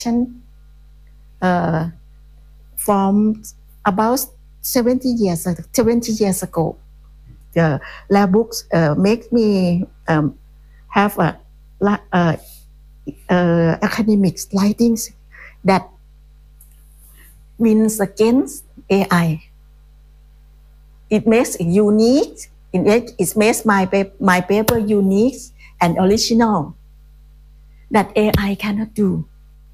uh, from about 70 years ago. Their books make me have academics writings that wins against AI. It makes it unique. It makes my paper unique and original that AI cannot do.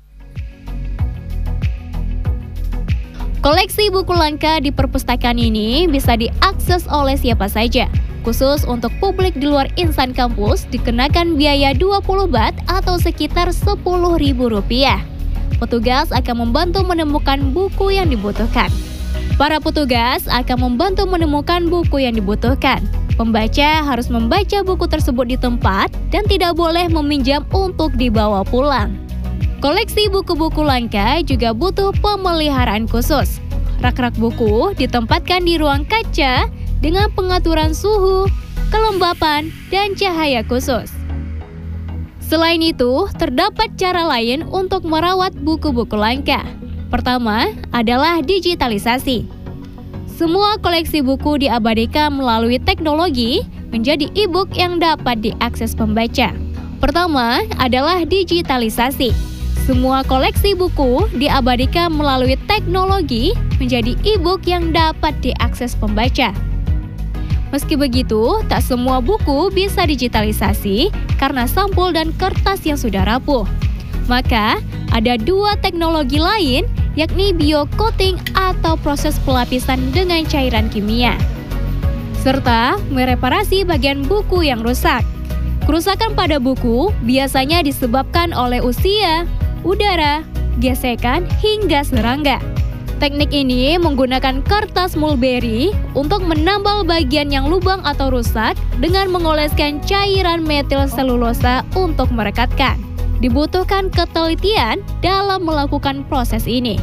Koleksi buku langka di perpustakaan ini bisa diakses oleh siapa saja. Khusus untuk publik di luar insan kampus dikenakan biaya 20 baht atau sekitar Rp10.000. Petugas akan membantu menemukan buku yang dibutuhkan. Para petugas akan membantu menemukan buku yang dibutuhkan. Pembaca harus membaca buku tersebut di tempat dan tidak boleh meminjam untuk dibawa pulang. Koleksi buku-buku langka juga butuh pemeliharaan khusus. Rak-rak buku ditempatkan di ruang kaca dengan pengaturan suhu, kelembapan, dan cahaya khusus. Selain itu, terdapat cara lain untuk merawat buku-buku langka. Pertama adalah digitalisasi. Semua koleksi buku diabadikan melalui teknologi menjadi e-book yang dapat diakses pembaca. Pertama adalah digitalisasi. Semua koleksi buku diabadikan melalui teknologi menjadi e-book yang dapat diakses pembaca. Meski begitu, tak semua buku bisa digitalisasi karena sampul dan kertas yang sudah rapuh. Maka, ada dua teknologi lain, yakni biocoating atau proses pelapisan dengan cairan kimia, serta mereparasi bagian buku yang rusak. Kerusakan pada buku biasanya disebabkan oleh usia, udara, gesekan, hingga serangga. Teknik ini menggunakan kertas mulberry untuk menambal bagian yang lubang atau rusak dengan mengoleskan cairan metil selulosa untuk merekatkan. Dibutuhkan ketelitian dalam melakukan proses ini.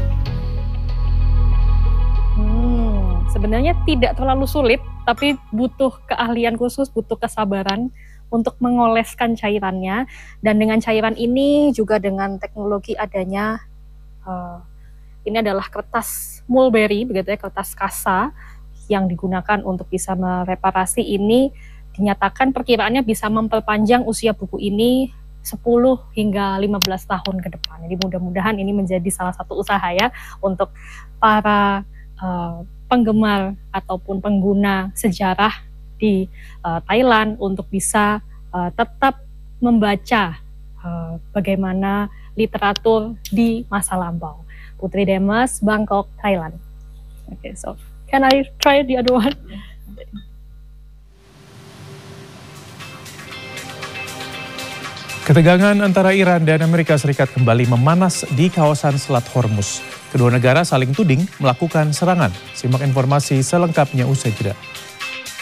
Sebenarnya tidak terlalu sulit, tapi butuh keahlian khusus, butuh kesabaran untuk mengoleskan cairannya. Dan dengan cairan ini juga dengan teknologi adanya ini adalah kertas mulberry, begitu ya, kertas kasa yang digunakan untuk bisa mereparasi ini, dinyatakan perkiraannya bisa memperpanjang usia buku ini 10 hingga 15 tahun ke depan. Jadi mudah-mudahan ini menjadi salah satu usaha ya untuk para penggemar ataupun pengguna sejarah di Thailand untuk bisa tetap membaca bagaimana literatur di masa lampau. Putri Demas, Bangkok, Thailand. Okay, so can I try the other one? Ketegangan antara Iran dan Amerika Serikat kembali memanas di kawasan Selat Hormuz. Kedua negara saling tuding melakukan serangan. Simak informasi selengkapnya usai jeda.